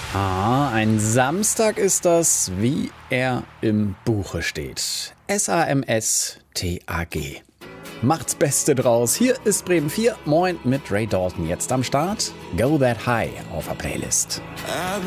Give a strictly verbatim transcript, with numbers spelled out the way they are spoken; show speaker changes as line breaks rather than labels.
Ah, ein Samstag ist das, wie er im Buche steht. S A M S T A G. Macht's Beste draus. Hier ist Bremen vier. Moin mit Ray Dalton. Jetzt am Start. Go That High auf der Playlist.